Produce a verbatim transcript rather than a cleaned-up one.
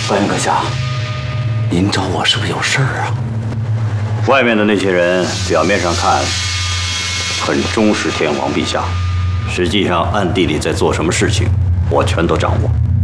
关云阁下，您找我是不是有事儿啊？ 外面的那些人表面上看很忠实天王陛下，实际上暗地里在做什么事情，我全都掌握。